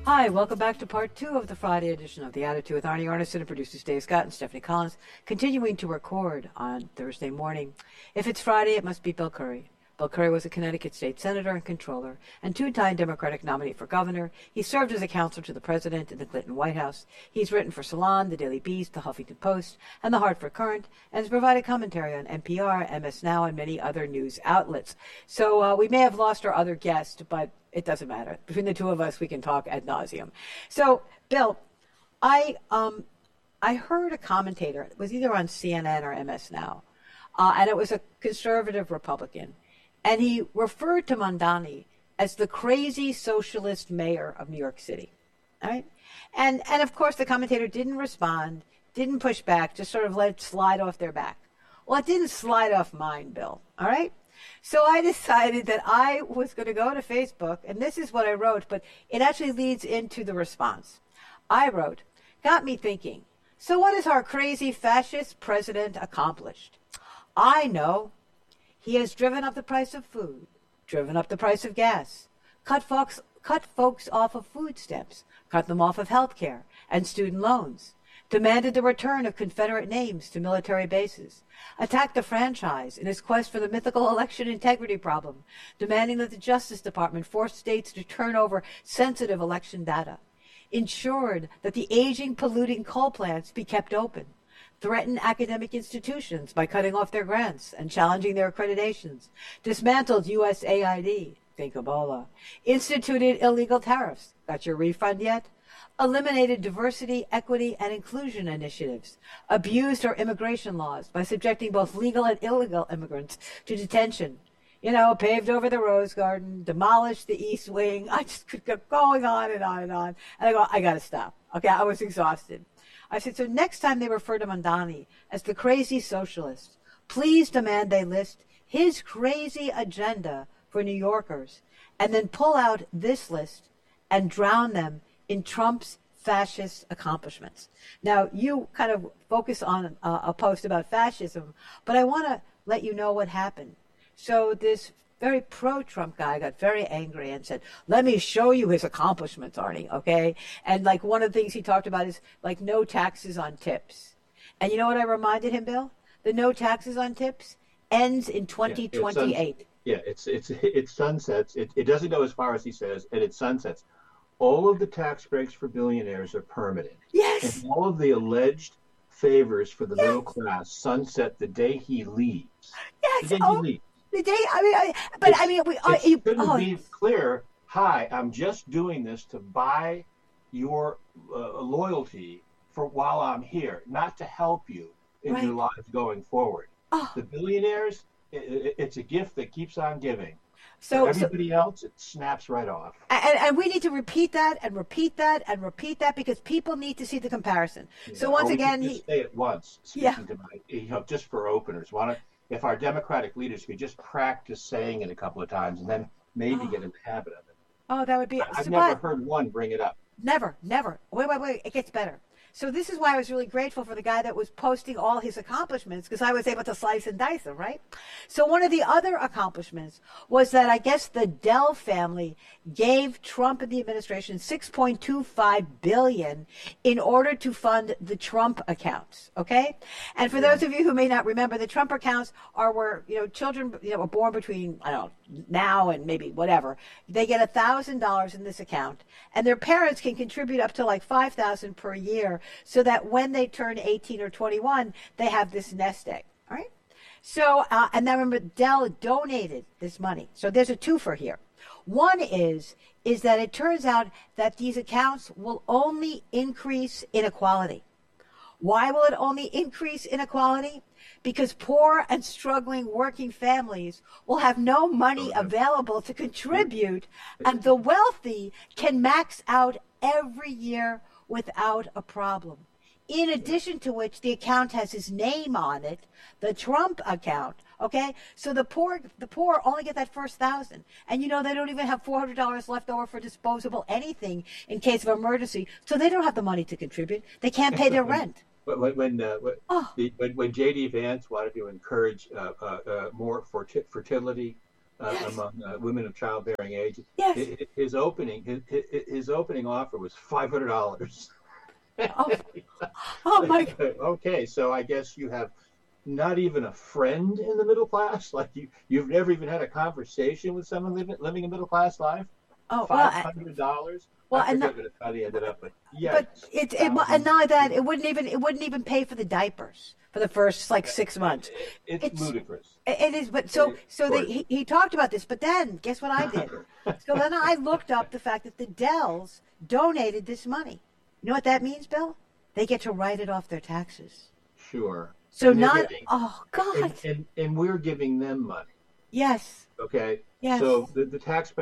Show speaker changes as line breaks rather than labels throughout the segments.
Hi, welcome back to part two of the Friday edition of The Attitude with Arnie Arnesen and producers Dave Scott and Stephanie Collins, continuing to record on Thursday morning. If it's Friday, it must be Bill Curry. Bill Curry was a Connecticut state senator and controller and two-time Democratic nominee for governor. He served as a counselor to the president in the Clinton White House. He's written for Salon, The Daily Beast, The Huffington Post, and The Hartford Courant, and has provided commentary on NPR, MS Now, and many other news outlets. So we may have lost our other guest, but it doesn't matter. Between the two of us, we can talk ad nauseum. So, Bill, I heard a commentator. It was either on CNN or MS Now, and it was a conservative Republican. And he referred to Mamdani as the crazy socialist mayor of New York City. All right. And of course, the commentator didn't respond, didn't push back, just sort of let it slide off their back. Well, it didn't slide off mine, Bill. All right. So I decided that I was going to go to Facebook, and this is what I wrote, but it actually leads into the response. I wrote, got me thinking, so what has our crazy fascist president accomplished? I know. He has driven up the price of food, driven up the price of gas, cut folks off of food stamps, cut them off of health care and student loans, demanded the return of Confederate names to military bases, attacked the franchise in his quest for the mythical election integrity problem, demanding that the Justice Department force states to turn over sensitive election data, ensured that the aging, polluting coal plants be kept open, threatened academic institutions by cutting off their grants and challenging their accreditations, dismantled USAID, think Ebola, instituted illegal tariffs, got your refund yet? Eliminated diversity, equity, and inclusion initiatives, abused our immigration laws by subjecting both legal and illegal immigrants to detention, paved over the Rose Garden, demolished the East Wing. I just could go going on and on and on. And I go, I got to stop. Okay, I was exhausted. I said, so next time they refer to Mamdani as the crazy socialist, please demand they list his crazy agenda for New Yorkers and then pull out this list and drown them in Trump's fascist accomplishments. Now, you kind of focus on a post about fascism, but I want to let you know what happened. So this very pro-Trump guy got very angry and said, let me show you his accomplishments, Arnie, okay? And like one of the things he talked about is like no taxes on tips. And you know what I reminded him, Bill? The no taxes on tips ends in 2028.
It sunsets. It doesn't go as far as he says, and it sunsets. All of the tax breaks for billionaires are permanent.
Yes.
And all of the alleged favors for the middle class sunset the day he leaves.
Yes.
The day he leaves.
The day,
it couldn't be clear. Hi, I'm just doing this to buy your loyalty for while I'm here, not to help you in your lives going forward.
Oh.
The billionaires, it's a gift that keeps on giving.
So
for everybody else, it snaps right off.
And we need to repeat that and repeat that and repeat that because people need to see the comparison. Yeah. So once again,
just say it once. Speaking to my, just for openers, if our Democratic leaders could just practice saying it a couple of times and then maybe get in the habit of it.
Oh, that would be.
I've never heard one bring it up.
Never. Wait. It gets better. So this is why I was really grateful for the guy that was posting all his accomplishments because I was able to slice and dice them, right? So one of the other accomplishments was that I guess the Dell family gave Trump and the administration $6.25 billion in order to fund the Trump accounts, okay? And for those of you who may not remember, the Trump accounts are where, children, were born between, I don't know, now and maybe whatever. They get $1,000 in this account and their parents can contribute up to like $5,000 per year so that when they turn 18 or 21, they have this nest egg, all right? So, and now remember, Dell donated this money. So there's a twofer here. One is that it turns out that these accounts will only increase inequality. Why will it only increase inequality? Because poor and struggling working families will have no money available to contribute, and the wealthy can max out every year without a problem. In addition to which, the account has his name on it, the Trump account. Okay, so the poor only get that first $1,000, and they don't even have $400 left over for disposable anything in case of emergency. So they don't have the money to contribute. They can't pay their rent.
When J.D. Vance wanted to encourage more fertility among women of childbearing age.
Yes.
His opening offer was $500.
Oh, oh my.
Okay, so I guess you have not even a friend in the middle class. Like you've never even had a conversation with someone living a middle class life.
Oh,
$500.
Well,
I forget how they ended up, but yeah.
But and not only that, it wouldn't even pay for the diapers for the first like 6 months.
It's ludicrous.
It is, but he talked about this, but then guess what I did? So then I looked up the fact that the Dells donated this money. You know what that means, Bill? They get to write it off their taxes.
Sure.
So oh God.
And we're giving them money.
Yes.
Okay.
Yes.
So the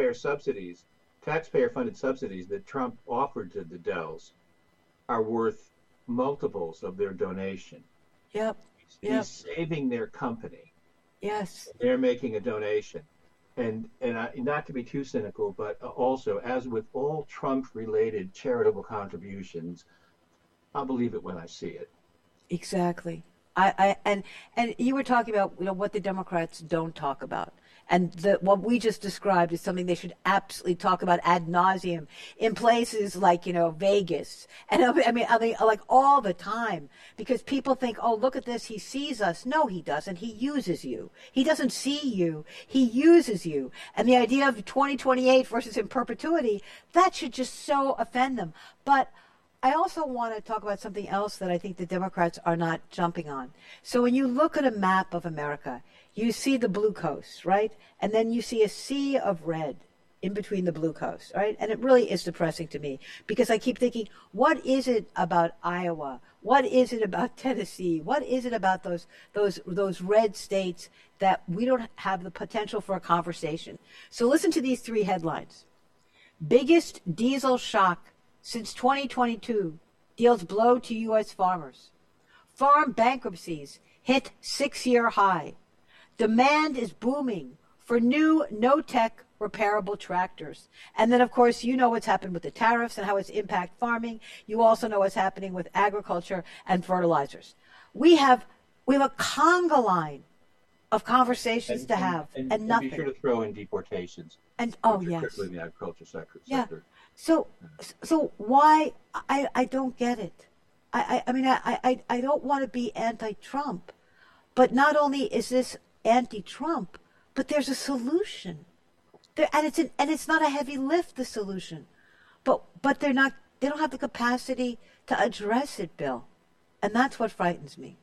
taxpayer-funded subsidies that Trump offered to the Dells are worth multiples of their donation.
Yep.
He's saving their company.
Yes.
They're making a donation. And not to be too cynical, but also, as with all Trump-related charitable contributions, I'll believe it when I see it.
Exactly. And you were talking about what the Democrats don't talk about. And what we just described is something they should absolutely talk about ad nauseum in places like, Vegas. And I mean, like all the time, because people think, oh, look at this. He sees us. No, he doesn't. He uses you. He doesn't see you. He uses you. And the idea of 2028 versus in perpetuity, that should just so offend them. But I also want to talk about something else that I think the Democrats are not jumping on. So when you look at a map of America, you see the blue coast, right? And then you see a sea of red in between the blue coast, right? And it really is depressing to me because I keep thinking, what is it about Iowa? What is it about Tennessee? What is it about those red states that we don't have the potential for a conversation? So listen to these three headlines. Biggest diesel shock since 2022 deals blow to U.S. farmers. Farm bankruptcies hit 6-year high. Demand is booming for new no-tech repairable tractors. And then, of course, you know what's happened with the tariffs and how it's impact farming. You also know what's happening with agriculture and fertilizers. We have a conga line of conversations to have, and nothing.
Be sure to throw in deportations.
And yes,
particularly in the agriculture sector.
Yeah. So why I don't get it. I mean I don't want to be anti-Trump, but not only is this anti-Trump, but there's a solution. And it's not a heavy lift, the solution. But they don't have the capacity to address it, Bill. And that's what frightens me.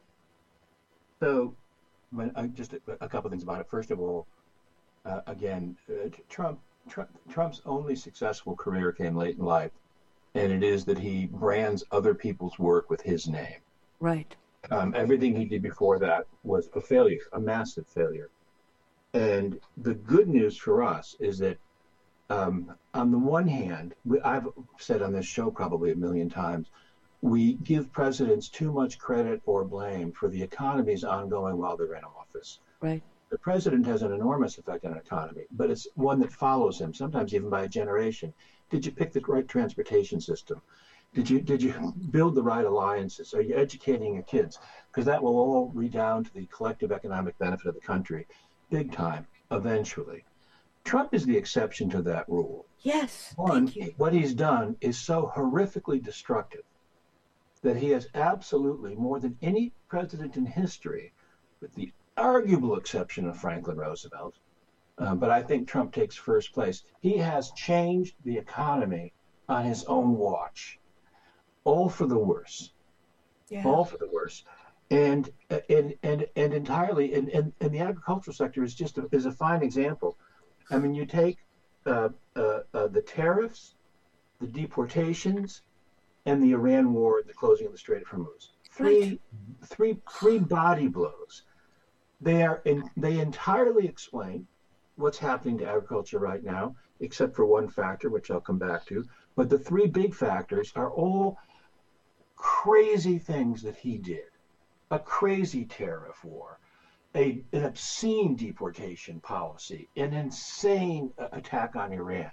So just a couple of things about it. First of all, again, Trump's only successful career came late in life, and it is that he brands other people's work with his name.
Right.
Everything he did before that was a failure, a massive failure. And the good news for us is that, on the one hand, I've said on this show probably a million times, we give presidents too much credit or blame for the economy's ongoing while they're in office.
Right.
The president has an enormous effect on an economy, but it's one that follows him, sometimes even by a generation. Did you pick the right transportation system? Did you build the right alliances? Are you educating your kids? Because that will all redound to the collective economic benefit of the country, big time, eventually. Trump is the exception to that rule.
Yes,
thank you. What he's done is so horrifically destructive that he has absolutely, more than any president in history, with the arguable exception of Franklin Roosevelt, but I think Trump takes first place. He has changed the economy on his own watch, all for the worse. Yeah. All for the worse, and entirely. And the agricultural sector is a fine example. I mean, you take the tariffs, the deportations, and the Iran war, the closing of the Strait of Hormuz. Three body blows. They entirely explain what's happening to agriculture right now, except for one factor, which I'll come back to. But the three big factors are all crazy things that he did. A crazy tariff war, an obscene deportation policy, an insane attack on Iran.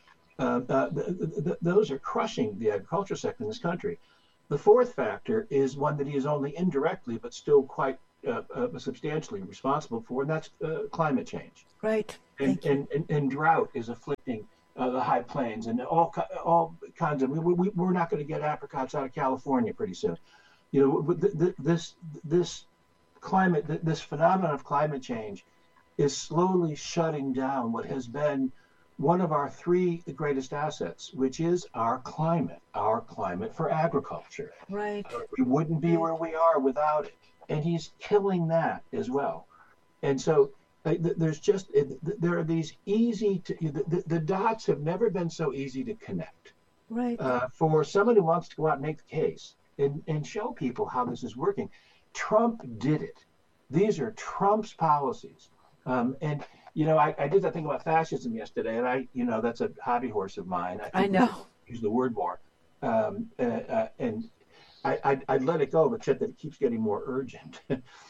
Those are crushing the agriculture sector in this country. The fourth factor is one that he is only indirectly, but still quite substantially responsible for, and that's climate change.
Right.
And,
Thank you.
and drought is afflicting the high plains and all kinds of. We're not going to get apricots out of California pretty soon. You know, this climate, this phenomenon of climate change, is slowly shutting down what has been one of our three greatest assets, which is our climate for agriculture.
Right.
We wouldn't be where we are without it. And he's killing that as well. And so there's just, there are these easy to, the dots have never been so easy to connect.
Right.
For someone who wants to go out and make the case and show people how this is working. Trump did it. These are Trump's policies. And you know, I did that thing about fascism yesterday, and that's a hobby horse of mine.
I know.
Use the word more, and I'd let it go, except that it keeps getting more urgent.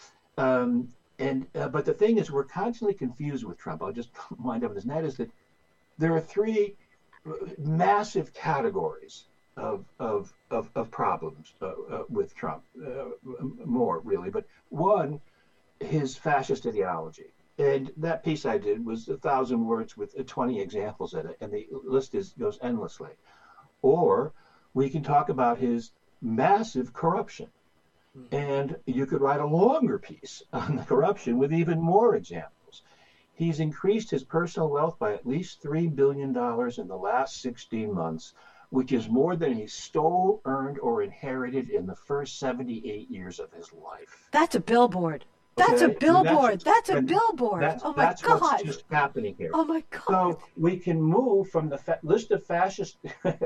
But the thing is, we're constantly confused with Trump. I'll just wind up with this, and that is that there are three massive categories of problems with Trump, more really, but one, his fascist ideology. And that piece I did was 1,000 words with 20 examples in it, and the list goes endlessly. Or we can talk about his massive corruption. And you could write a longer piece on the corruption with even more examples. He's increased his personal wealth by at least $3 billion in the last 16 months, which is more than he stole, earned, or inherited in the first 78 years of his life.
That's a billboard. That's a billboard. That's a billboard. Oh my God.
What's just happening here.
Oh my God.
So we can move from the list of fascist,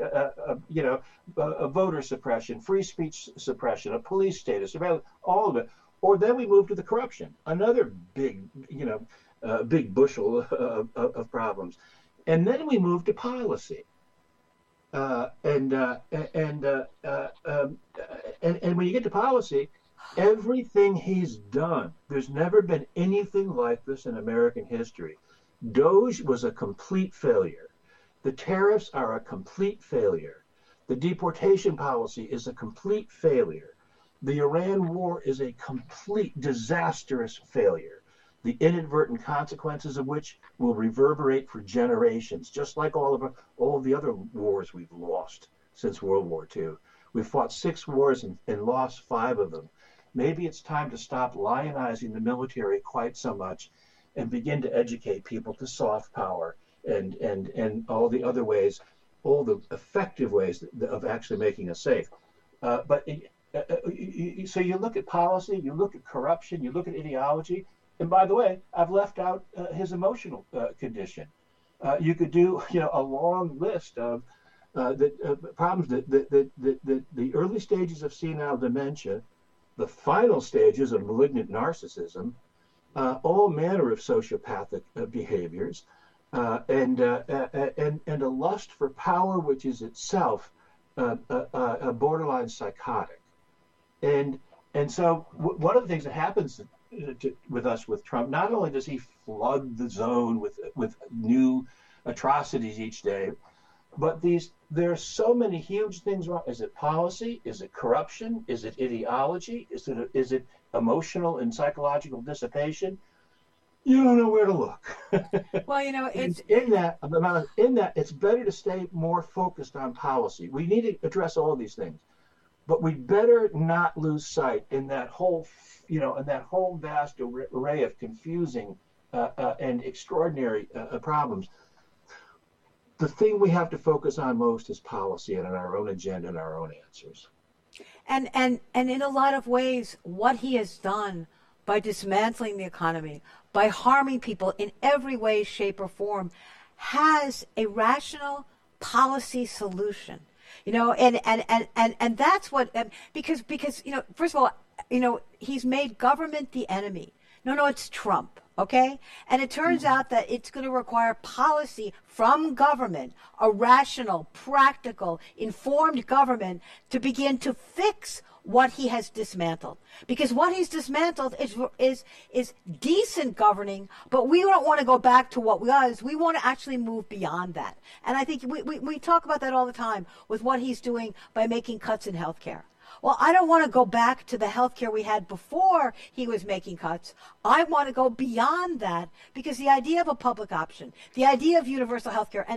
voter suppression, free speech suppression, a police state, surveillance, all of it, or then we move to the corruption, another big, big bushel of problems, and then we move to policy. And when you get to policy, everything he's done, there's never been anything like this in American history. DOGE was a complete failure. The tariffs are a complete failure. The deportation policy is a complete failure. The Iran war is a complete disastrous failure, the inadvertent consequences of which will reverberate for generations, just like all of the other wars we've lost since World War II. We've fought 6 wars and lost 5 of them. Maybe it's time to stop lionizing the military quite so much and begin to educate people to soft power and all the other ways, all the effective ways of actually making us safe. So you look at policy, you look at corruption, you look at ideology, and by the way, I've left out his emotional condition. You could do a long list of problems that the early stages of senile dementia, the final stages of malignant narcissism, all manner of sociopathic behaviors, and a lust for power, which is itself a borderline psychotic. And so one of the things that happens with Trump, not only does he flood the zone with new atrocities each day, but there are so many huge things wrong. Is it policy? Is it corruption? Is it ideology? Is it emotional and psychological dissipation? You don't know where to look.
Well, it's
in that it's better to stay more focused on policy. We need to address all these things, but we better not lose sight in that whole vast array of confusing and extraordinary problems. The thing we have to focus on most is policy and our own agenda and our own answers.
And in a lot of ways, what he has done by dismantling the economy, by harming people in every way, shape, or form, has a rational policy solution. And that's what, because first of all, he's made government the enemy. No, it's Trump. Okay? And it turns out that it's going to require policy from government, a rational, practical, informed government, to begin to fix what he has dismantled. Because what he's dismantled is decent governing, but we don't want to go back to what was. We want to actually move beyond that. And I think we talk about that all the time with what he's doing by making cuts in healthcare. Well, I don't want to go back to the healthcare we had before he was making cuts. I want to go beyond that because the idea of a public option, the idea of universal healthcare,